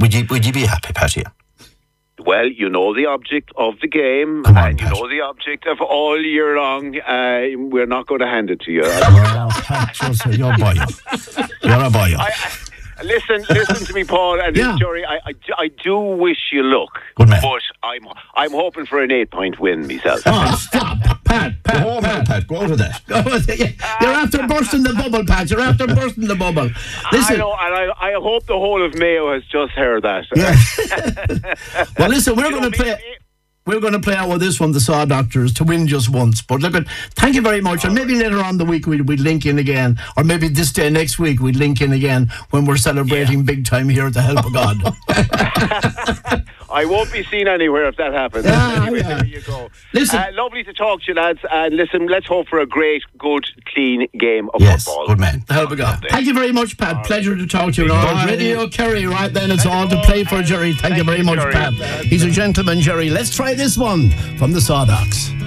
Would you be happy, Patty? Well, you know the object of the game, Come on, and you Pat. know the object of all year long. We're not going to hand it to you. Oh, Pat, you're a boy. You're a boy. Listen to me, Paul, and Jerry. I do wish you luck. Good man. But I'm hoping for an 8-point win myself. Oh, stop, Pat. Go on, Pat. Go out of that. You're after bursting the bubble, Pat. You're after bursting the bubble. Listen. I know, and I hope the whole of Mayo has just heard that. Yeah. Well, listen, we're going to play. We're going to play out with this one, the Saw Doctors, to win just once. But look, thank you very much. And maybe later on the week we'd link in again. Or maybe this day next week we'd link in again when we're celebrating big time here at the Help of God. I won't be seen anywhere if that happens. Anyway, there you go. Listen, lovely to talk to you, lads. And listen, let's hope for a great, good, clean game of football. Good man. the Help of God. Thank you very much, Pat. Pleasure to talk to you. Radio Kerry, right then. It's all to play for, Jerry. Thank you very much, Jerry. Pat. He's a gentleman, Jerry. Let's try this one from the Sawdocks.